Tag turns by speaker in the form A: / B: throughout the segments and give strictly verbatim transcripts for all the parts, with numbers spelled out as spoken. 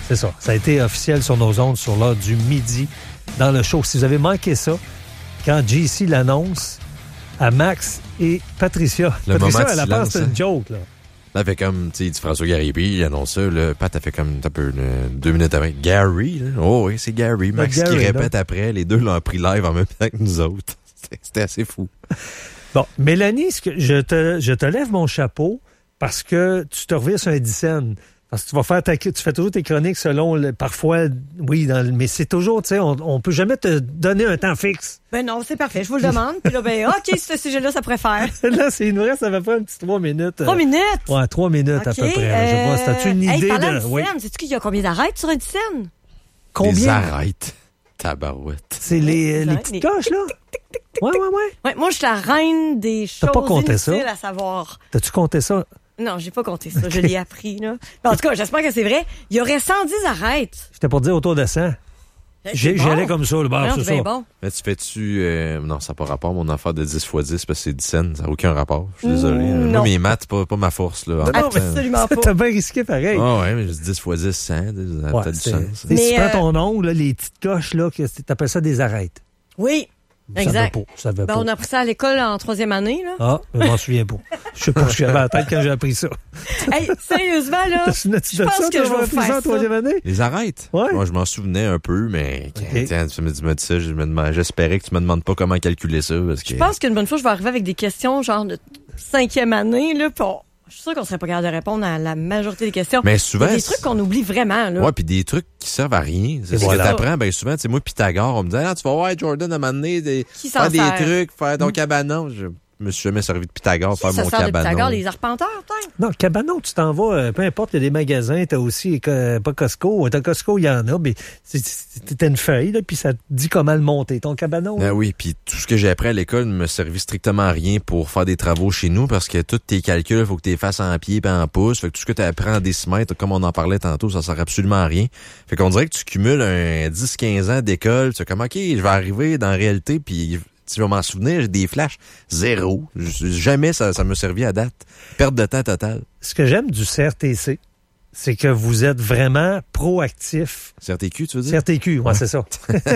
A: c'est ça. Ça a été officiel sur nos ondes sur l'heure du midi dans le show. Si vous avez manqué ça, quand J C l'annonce à Max et Patricia.
B: Le
A: Patricia,
B: moment de
A: elle a
B: silence,
A: pensé c'est une joke, là.
B: Là, elle fait comme, tu sais, il dit François Gariby, il annonce ça, là. Pat, elle fait comme, un peu, là, deux minutes après. Gary, là. Oh oui, c'est Gary. Max
A: Gary,
B: qui répète
A: là.
B: après. Les deux l'ont pris live en même temps que nous autres. C'était, c'était assez fou.
A: Bon, Mélanie, ce que je, te, je te lève mon chapeau parce que tu te reviens sur un dix-scène. Parce que tu vas faire ta, tu fais toujours tes chroniques selon, le, parfois, oui, dans, mais c'est toujours, tu sais, on, on peut jamais te donner un temps fixe.
C: Ben non, c'est parfait, je vous le demande. Puis là, ben, OK, ce sujet-là, ça pourrait faire.
A: Là, c'est une vraie, ça va faire un petit trois minutes.
C: Trois minutes?
A: Ouais, trois minutes
C: okay,
A: à peu près. Euh, je sais pas, c'est-tu une
C: hey,
A: idée
C: parlant
A: de...
C: de
A: oui.
C: scène, sais-tu qu'il y a combien d'arêtes sur une scène?
A: Combien?
B: Des arêtes. Tabarouette.
A: C'est les, les petites coches, là? Ouais, ouais, ouais.
C: Ouais, moi, je suis la reine des choses
A: pas compté ça?
C: inutiles à savoir.
A: T'as-tu compté ça?
C: Non, j'ai pas compté ça. Okay. Je l'ai appris, là. En tout cas, j'espère que c'est vrai. Il y aurait cent dix arêtes.
A: J'étais pour dire autour de cent. J'ai, bon. J'allais comme ça, le bar, c'est ça.
C: Bon.
B: Mais tu fais-tu... Euh, non, ça n'a pas rapport, mon affaire de dix fois dix, parce que c'est dix cents. Ça n'a aucun rapport. Je suis désolé.
C: Mm,
B: moi, mes maths, c'est pas, pas ma force, là.
C: Non, non, absolument pas.
A: T'as bien risqué pareil.
B: Ah ouais, mais dix fois dix, cent. Ça a
A: ouais,
B: peut-être
A: c'est,
B: du sens.
A: Mais si tu
C: euh...
A: prends ton ongle, là, les petites coches, là, que t'appelles ça des arêtes.
C: Oui.
A: Ça
C: exact.
A: Va pas, ça va
C: ben,
A: pas.
C: On a appris ça à l'école en troisième année, là.
A: Ah, je m'en souviens pas. Je sais pas ce que j'avais à la tête quand j'ai appris ça.
C: Hey, sérieusement, là.
A: Je pense
C: ça,
A: que je vais faire ça en troisième année.
B: Les arêtes?
A: Ouais.
B: Moi, je m'en souvenais un peu, mais
A: okay.
B: tiens, tu me dis, me dis ça, je me demande, j'espérais que tu me demandes pas comment calculer ça. Parce que...
C: Je pense qu'une bonne fois, je vais arriver avec des questions genre de cinquième année, là, pis on... Je suis sûr qu'on serait pas capable de répondre à la majorité des questions.
B: Mais souvent.
C: Il y a des trucs qu'on oublie vraiment, là.
B: Ouais, puis des trucs qui servent à rien. C'est ce voilà. que t'apprends, ben souvent, tu sais, moi, Pythagore, on me dit, ah, tu vas voir Jordan à m'amener des, faire des
C: sert?
B: trucs, faire ton mmh. cabanon. Je me suis jamais servi de Pythagore,
C: qui
B: faire
C: ça
B: mon
C: sert
B: cabanon.
C: De Pythagore, les arpenteurs, peut-être?
A: Non, cabanon, tu t'en vas, euh, peu importe, il y a des magasins, t'as aussi, euh, pas Costco, t'as Costco, il y en a, mais t'as une feuille, là, puis ça te dit comment le monter, ton cabanon.
B: Ben oui, puis tout ce que j'ai appris à l'école ne me servit strictement à rien pour faire des travaux chez nous, parce que tous tes calculs, il faut que tu les fasses en pieds et en pouces, fait que tout ce que tu apprends en décimètres, comme on en parlait tantôt, ça sert absolument à rien. Fait qu'on dirait que tu cumules un dix quinze ans d'école, tu sais comme, OK, je vais arriver dans la réalité, puis... Si je vais m'en souvenir, j'ai des flashs. Zéro. Jamais ça, ça me servi à date. Perte de temps totale.
A: Ce que j'aime du C R T C, c'est que vous êtes vraiment proactif.
B: C R T Q, tu veux dire?
A: C R T Q, ouais, ouais. C'est ça.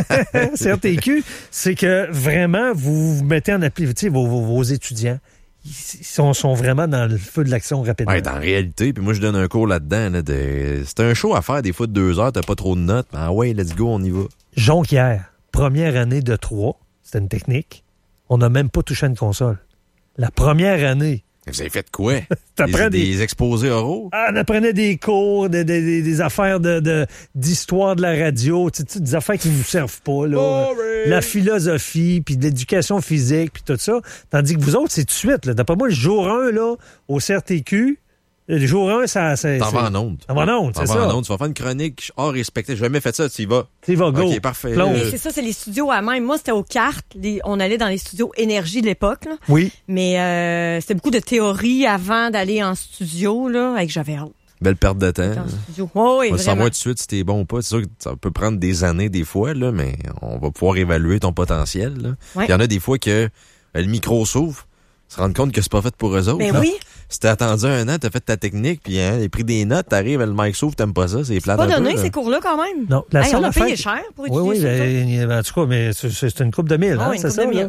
A: C R T Q, c'est que vraiment, vous vous mettez en application, vos, vos, vos étudiants, ils sont, sont vraiment dans le feu de l'action rapidement.
B: Ouais, dans la réalité, puis moi, je donne un cours là-dedans. Là, de... C'est un show à faire, des fois de deux heures, t'as pas trop de notes. Ah ouais, let's go, on y va.
A: Jonquière, première année de trois. C'était une technique. On n'a même pas touché à une console. La première année.
B: Vous avez fait quoi? des,
A: des...
B: des exposés oraux?
A: Ah, on apprenait des cours, des, des, des affaires de, de, d'histoire de la radio, tu sais, des affaires qui ne nous servent pas. Là.
B: Boring.
A: La philosophie, puis de l'éducation physique, puis tout ça. Tandis que vous autres, c'est tout de suite. Là. D'après moi, le jour un, là, au C R T Q, le jour un, ça... c'est,
B: T'en
A: c'est...
B: vas en onde.
A: T'en vas en onde, c'est ça.
B: T'en vas en onde. Tu vas faire une chronique hors respecté. J'ai jamais fait ça, tu y vas.
A: Tu y vas, go.
B: OK, parfait.
C: Mais c'est ça, c'est les studios à même. Moi, c'était aux cartes. Les... On allait dans les studios Énergie de l'époque. Là.
A: Oui.
C: Mais euh, c'était beaucoup de théorie avant d'aller en studio, là, avec j'avais hâte.
B: Belle perte de temps.
C: Oh, oui,
B: on va savoir tout de suite si t'es bon ou pas. C'est sûr que ça peut prendre des années des fois, là, mais on va pouvoir évaluer ton potentiel. Là. Ouais. Il y en a des fois que le micro s'ouvre, se rendre compte que c'est pas fait pour eux autres.
C: Ben
B: là.
C: oui.
B: Si t'as attendu un an, t'as fait ta technique, puis hein, t'as pris des notes, t'arrives, le mic s'ouvre, t'aimes pas ça, c'est plate.
C: Pas
B: un
C: donné
B: peu,
C: ces cours-là quand même.
A: Non, la
C: hey,
A: seule
C: on a
A: affaire...
C: payé cher pour étudier
A: oui, oui,
C: ça.
A: Ben, en tout cas, mais c'est, c'est une coupe de mille, hein,
C: oh,
A: c'est ça?
C: Là?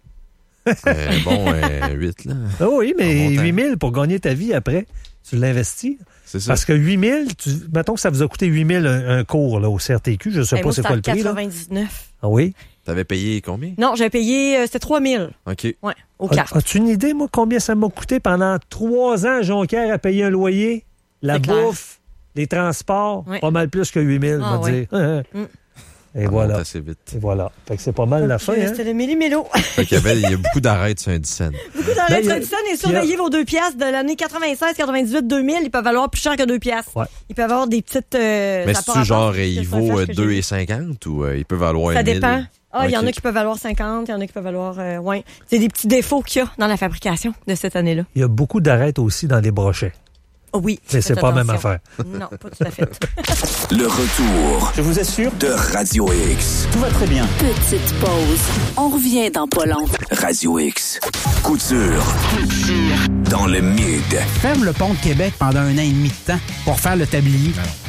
B: euh, bon, euh, huit, là.
A: Ah oui, mais huit mille pour gagner ta vie après, tu l'investis.
B: C'est ça.
A: Parce que huit mille, tu, mettons que ça vous a coûté huit mille un, un cours là, au C R T Q, je ne sais
C: hey,
A: pas
C: moi,
A: c'est quoi le prix.
C: quatre-vingt-dix-neuf.
A: Ah oui?
B: T'avais payé combien?
C: Non, j'avais payé, euh, c'était trois mille.
B: OK.
C: Ouais, aux cartes.
A: As-tu une idée, moi, combien ça m'a coûté pendant trois ans à Jonquière à payer un loyer, la
C: c'est
A: bouffe, clair. Les transports, ouais. Pas mal plus que huit mille,
C: ah,
A: on va
C: ouais.
A: dire.
C: mm.
A: Et, voilà.
B: Assez vite.
A: Et voilà. Fait que c'est pas mal la fin. Hein?
C: C'était le méli-mélo.
B: Fait qu'il y avait, il y a beaucoup d'arrêts sur un dix cents.
C: Beaucoup d'arrêts sur un dix cents et surveillez
A: a...
C: vos deux piastres de l'année quatre-vingt-seize, quatre-vingt-dix-huit, deux mille. Ils peuvent valoir plus cher que deux piastres.
A: Ouais.
C: Ils peuvent avoir des petites... Euh,
B: mais c'est-tu genre, il vaut deux et cinquante ou euh, il peut valoir
C: ça
B: mille?
C: Dépend. Ah, il
B: okay.
C: y en a qui peuvent valoir cinquante, il y en a qui peuvent valoir... Euh, ouais. C'est des petits défauts qu'il y a dans la fabrication de cette année-là.
A: Il y a beaucoup d'arêtes aussi dans les brochets.
C: Oh oui.
A: Mais c'est pas la même affaire.
C: Non, pas tout à fait.
D: Le retour.
E: Je vous assure.
D: De Radio X.
E: Tout va très bien.
F: Petite pause. On revient dans pas long.
D: Radio X. Couture. Couture. Dans le mid.
G: Ferme le pont de Québec pendant un an et demi de temps pour faire le tablier.
B: Alors.